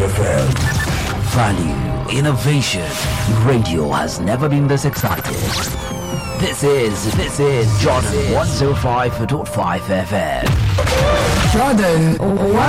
FM. Value, innovation. Radio has never been this excited. This is Jordan 105.5 FM. Jordan